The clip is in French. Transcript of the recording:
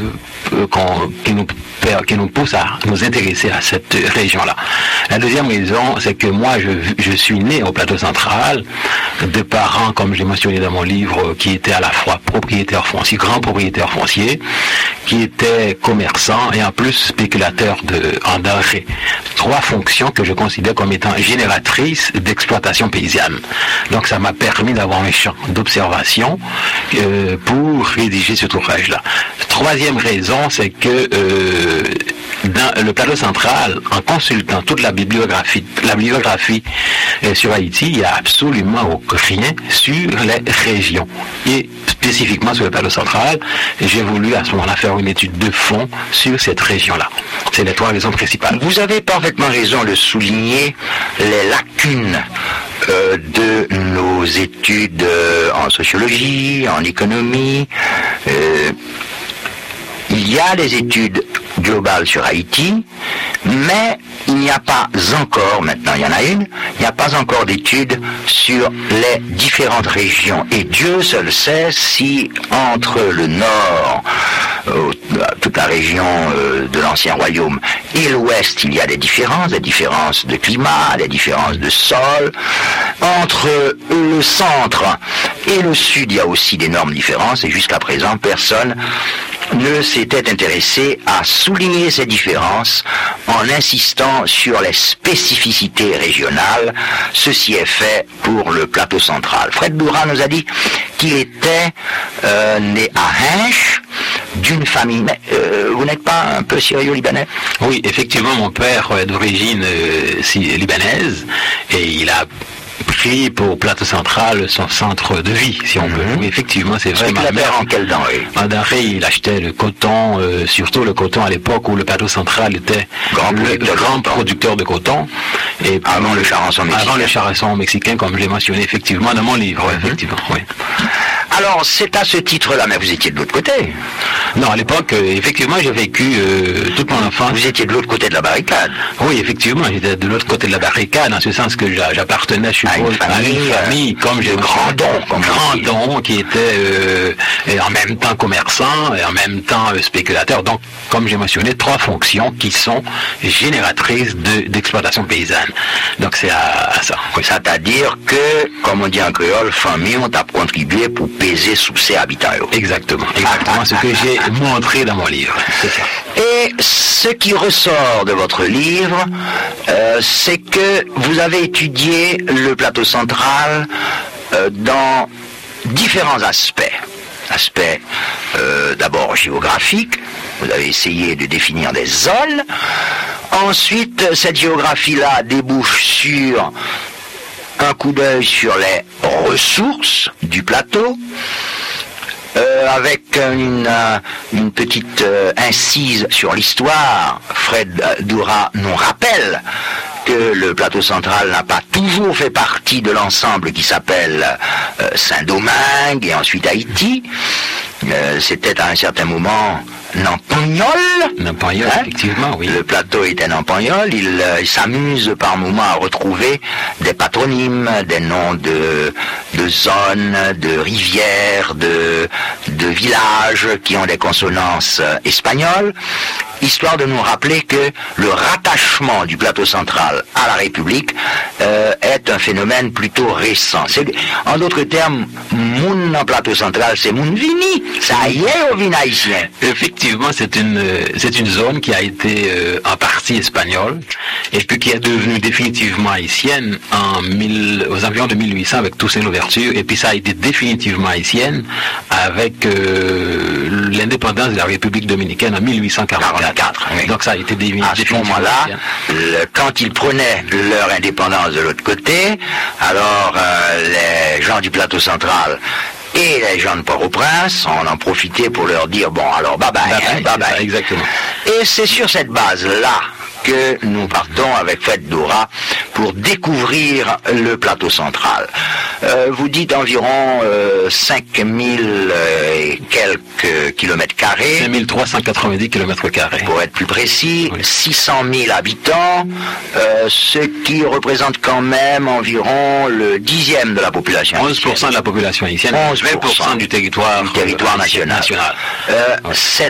qui nous pousse à nous intéresser à cette région-là. La deuxième raison, c'est que moi, je suis né au Plateau central de parents, comme je l'ai mentionné dans mon livre, qui étaient à la fois propriétaires fonciers, grands propriétaires fonciers, qui étaient commerçants et en plus spéculateurs en denrées. Trois fonctions que je considère comme étant génératrices d'exploitation paysanne. Donc ça m'a permis d'avoir un champ d'observation pour rédiger cet ouvrage-là. Troisième raison, c'est que dans le Plateau central, en consultant toute la bibliographie sur Haïti, il n'y a absolument rien sur les régions. Et spécifiquement sur le Plateau central, j'ai voulu à ce moment-là faire une étude de fond sur cette région-là. C'est les trois raisons principales. Vous avez parfaitement raison de souligner les lacunes de nos études en sociologie, en économie. Il y a des études globales sur Haïti, mais il n'y a pas encore, maintenant il y en a une, il n'y a pas encore d'études sur les différentes régions. Et Dieu seul sait si entre le nord, toute la région de l'ancien royaume, et l'ouest, il y a des différences de climat, des différences de sol. Entre le centre et le sud, il y a aussi d'énormes différences, et jusqu'à présent, personne ne s'était intéressé à souligner ces différences en insistant sur les spécificités régionales. Ceci est fait pour le Plateau central. Fred Doura nous a dit qu'il était né à Hinche, d'une famille. Mais vous n'êtes pas un peu syrio-libanais? Oui, effectivement, mon père est d'origine libanaise et il a pris pour Plateau central son centre de vie, si on peut. Oui, effectivement, c'est vrai. Ma mère en quelle denrée? En denrée, il achetait le coton, surtout le coton à l'époque où le Plateau central était le grand producteur de coton. Et avant le charançon mexicain. Avant le charançon mexicain, comme je l'ai mentionné effectivement dans mon livre, effectivement, oui. Alors, c'est à ce titre-là, mais vous étiez de l'autre côté. Non, à l'époque, effectivement, j'ai vécu toute mon enfance. Vous étiez de l'autre côté de la barricade. Oui, effectivement, j'étais de l'autre côté de la barricade, en ce sens que j'appartenais, je suppose, à une famille comme j'ai Grandon, qui était en même temps commerçant et en même temps spéculateur. Donc, comme j'ai mentionné, trois fonctions qui sont génératrices d'exploitation paysanne. Donc, c'est à ça. Oui. C'est-à-dire que, comme on dit en créole, famille ont à contribuer pour peser sous ses habitants. Exactement. Ce que j'ai montré dans mon livre. C'est ça. Et ce qui ressort de votre livre, c'est que vous avez étudié le Plateau central dans différents aspects. Aspect d'abord géographique, vous avez essayé de définir des zones. Ensuite, cette géographie-là débouche sur un coup d'œil sur les ressources du plateau, avec une petite incise sur l'histoire. Fred Doura nous rappelle que le Plateau central n'a pas toujours fait partie de l'ensemble qui s'appelle Saint-Domingue et ensuite Haïti. C'était à un certain moment Nampagnol, effectivement, oui. Le plateau était Nampagnol. Il s'amuse par moments à retrouver des patronymes, des noms de zones, de rivières, de villages qui ont des consonances espagnoles, histoire de nous rappeler que le rattachement du Plateau central à la République est un phénomène plutôt récent. En d'autres termes, moun en Plateau central, c'est moun vini. Ça y est, au vin haïtien. Effectivement, c'est une zone qui a été en partie espagnole et puis qui est devenue définitivement haïtienne aux environs de 1800 avec Toussaint Louverture, et puis ça a été définitivement haïtienne avec l'indépendance de la République dominicaine en 1844. Oui. Donc ça a été définitivement. À ce moment-là, quand ils prenaient leur indépendance de l'autre côté, alors les gens du Plateau central et les gens de Port-au-Prince, on en profitait pour leur dire, bon, alors bye bye. Exactement. Et c'est sur cette base-là que nous partons avec Fred Doura pour découvrir le Plateau central. Vous dites environ 5000 et quelques kilomètres carrés. 5390 kilomètres carrés. Pour être plus précis, oui. 600 000 habitants, ce qui représente quand même environ le 10e de la population. 11% de la population haïtienne. 11% du territoire national. Ouais. C'est